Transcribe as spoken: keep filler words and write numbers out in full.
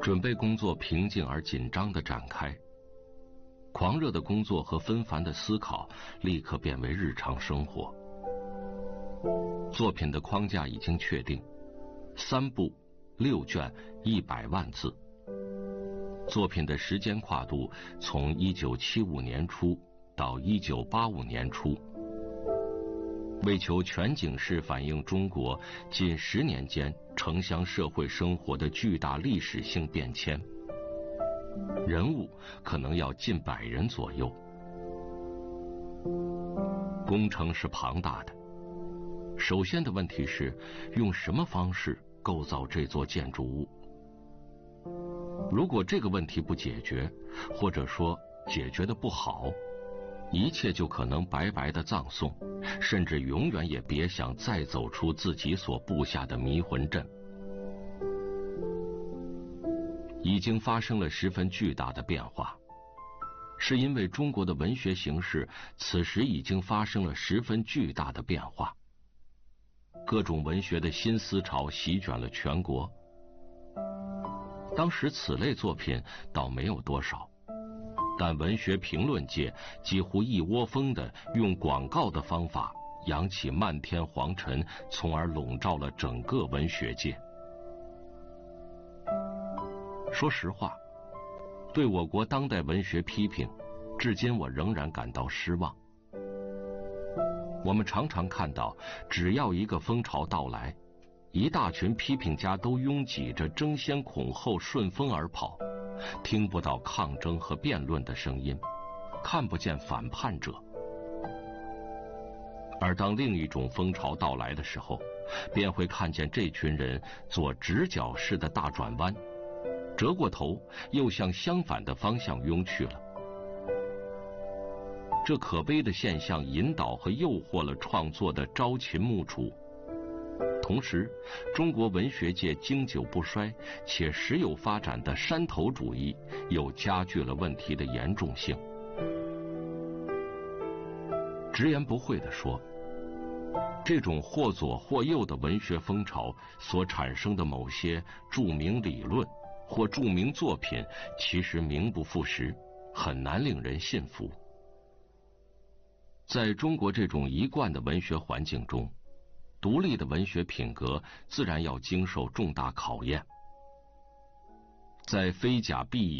准备工作平静而紧张地展开，狂热的工作和纷繁的思考立刻变为日常生活。作品的框架已经确定，三部六卷一百万字。作品的时间跨度从一九七五年初到一九八五年初，为求全景式反映中国近十年间城乡社会生活的巨大历史性变迁，人物可能要近百人左右。工程是庞大的，首先的问题是用什么方式构造这座建筑物。如果这个问题不解决，或者说解决得不好，一切就可能白白的葬送，甚至永远也别想再走出自己所布下的迷魂阵。已经发生了十分巨大的变化，是因为中国的文学形势此时已经发生了十分巨大的变化。各种文学的新思潮席卷了全国。当时此类作品倒没有多少，但文学评论界几乎一窝蜂地用广告的方法扬起漫天黄尘，从而笼罩了整个文学界。说实话，对我国当代文学批评，至今我仍然感到失望。我们常常看到，只要一个风潮到来，一大群批评家都拥挤着争先恐后顺风而跑，听不到抗争和辩论的声音，看不见反叛者。而当另一种风潮到来的时候，便会看见这群人做直角式的大转弯，折过头又向相反的方向涌去了。这可悲的现象引导和诱惑了创作的朝秦暮楚，同时中国文学界经久不衰且时有发展的山头主义又加剧了问题的严重性。直言不讳地说，这种或左或右的文学风潮所产生的某些著名理论或著名作品，其实名不副实，很难令人信服。在中国这种一贯的文学环境中，独立的文学品格自然要经受重大考验。在非假必